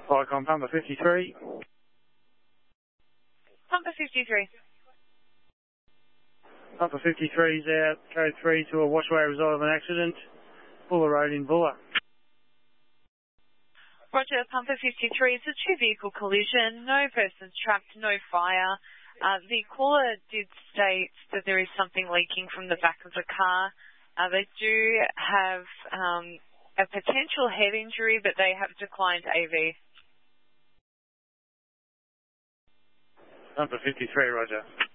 Icon Pumper 53. Pumper 53. Pumper 53 is out, code 3 to a washway result of an accident. Buller Road in Buller. Roger, Pumper 53. It's a two-vehicle collision. No persons trapped, no fire. The caller did state that there is something leaking from the back of the car. They do have a potential head injury, but they have declined AV. Pumper 53, Roger.